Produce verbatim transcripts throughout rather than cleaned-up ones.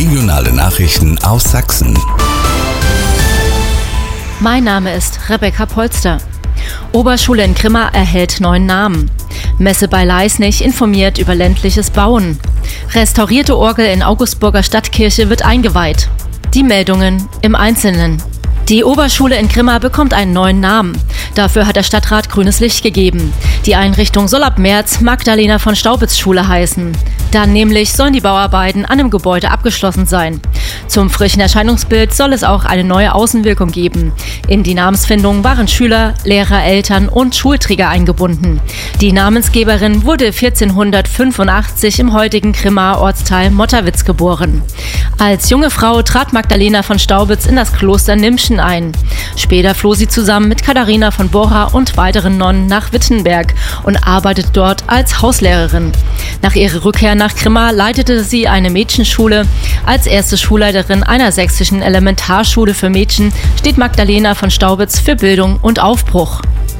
Regionale Nachrichten aus Sachsen. Mein Name ist Rebecca Polster. Oberschule in Grimma erhält neuen Namen. Messe bei Leisnig informiert über ländliches Bauen. Restaurierte Orgel in Augustburger Stadtkirche wird eingeweiht. Die Meldungen im Einzelnen. Die Oberschule in Grimma bekommt einen neuen Namen. Dafür hat der Stadtrat grünes Licht gegeben. Die Einrichtung soll ab März Magdalena von Staupitz Schule heißen. Dann nämlich sollen die Bauarbeiten an dem Gebäude abgeschlossen sein. Zum frischen Erscheinungsbild soll es auch eine neue Außenwirkung geben. In die Namensfindung waren Schüler, Lehrer, Eltern und Schulträger eingebunden. Die Namensgeberin wurde vierzehnhundertfünfundachtzig im heutigen Grimmaer Ortsteil Motterwitz geboren. Als junge Frau trat Magdalena von Staupitz in das Kloster Nimschen ein. Später floh sie zusammen mit Katharina von Bora und weiteren Nonnen nach Wittenberg und arbeitet dort als Hauslehrerin. Nach ihrer Rückkehr nach Grimma leitete sie eine Mädchenschule. Als erste Schulleiterin einer sächsischen Elementarschule für Mädchen steht Magdalena von Staupitz für Bildung und Aufbruch.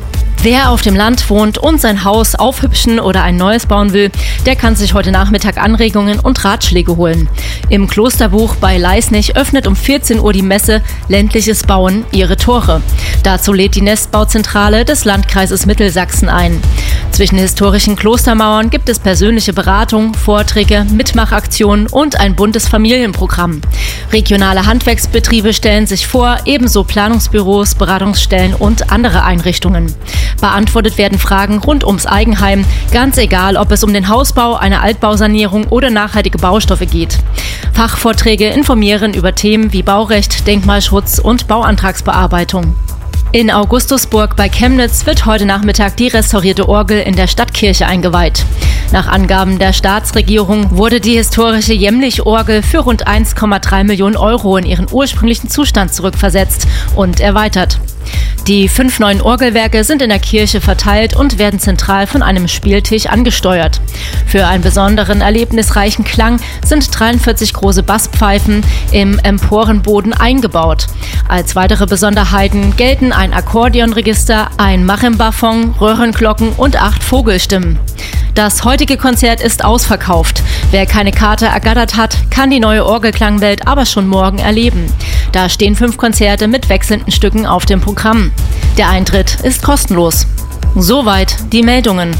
Wer auf dem Land wohnt und sein Haus aufhübschen oder ein neues bauen will, der kann sich heute Nachmittag Anregungen und Ratschläge holen. Im Klosterbuch bei Leisnig öffnet um vierzehn Uhr die Messe Ländliches Bauen ihre Tore. Dazu lädt die Nestbauzentrale des Landkreises Mittelsachsen ein. Zwischen historischen Klostermauern gibt es persönliche Beratung, Vorträge, Mitmachaktionen und ein buntes Familienprogramm. Regionale Handwerksbetriebe stellen sich vor, ebenso Planungsbüros, Beratungsstellen und andere Einrichtungen. Beantwortet werden Fragen rund ums Eigenheim, ganz egal, ob es um den Hausbau, eine Altbausanierung oder nachhaltige Baustoffe geht. Fachvorträge informieren über Themen wie Baurecht, Denkmalschutz und Bauantragsbearbeitung. In Augustusburg bei Chemnitz wird heute Nachmittag die restaurierte Orgel in der Stadtkirche eingeweiht. Nach Angaben der Staatsregierung wurde die historische Jämlich-Orgel für rund eins Komma drei Millionen Euro in ihren ursprünglichen Zustand zurückversetzt und erweitert. Die fünf neuen Orgelwerke sind in der Kirche verteilt und werden zentral von einem Spieltisch angesteuert. Für einen besonderen, erlebnisreichen Klang sind dreiundvierzig große Basspfeifen im Emporenboden eingebaut. Als weitere Besonderheiten gelten ein Akkordeonregister, ein Marimbafon, Röhrenglocken und acht Vogelstimmen. Das heutige Konzert ist ausverkauft. Wer keine Karte ergattert hat, kann die neue Orgelklangwelt aber schon morgen erleben. Da stehen fünf Konzerte mit wechselnden Stücken auf dem Programm. Der Eintritt ist kostenlos. Soweit die Meldungen.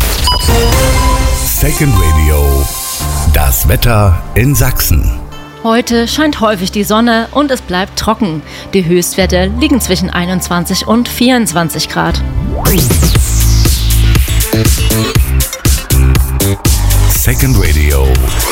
Second Radio. Das Wetter in Sachsen. Heute scheint häufig die Sonne und es bleibt trocken. Die Höchstwerte liegen zwischen einundzwanzig und vierundzwanzig Grad. Second Radio.